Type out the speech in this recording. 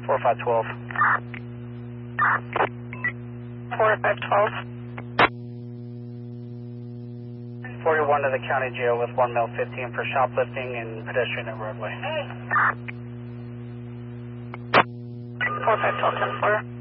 4512. 4512. 41 to the county jail with 1 male 15 for shoplifting and pedestrian and roadway. 4512, 10-4.